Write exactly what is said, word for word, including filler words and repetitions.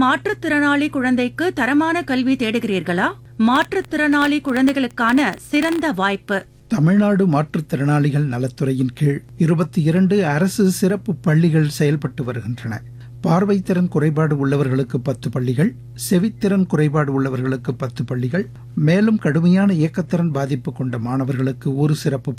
மாற்றுத்திறனாளி குழந்தைக்கு தரமான கல்வி தேடுகிறீர்களா? மாற்றுத்திறனாளி குழந்தைகளுக்கான சிறந்த வாய்ப்பு. தமிழ்நாடு மாற்றுத்திறனாளிகள் நலத்துறையின் கீழ் இருபத்தி இரண்டு அரசு சிறப்பு பள்ளிகள் செயல்பட்டு வருகின்றன. பார்வைத்திறன் குறைபாடு உள்ளவர்களுக்கு பத்து பள்ளிகள், செவித்திறன் குறைபாடு உள்ளவர்களுக்கு பத்து பள்ளிகள், மேலும் கடுமையான இயக்கத்திறன் பாதிப்பு கொண்ட மாணவர்களுக்கு ஒரு சிறப்பு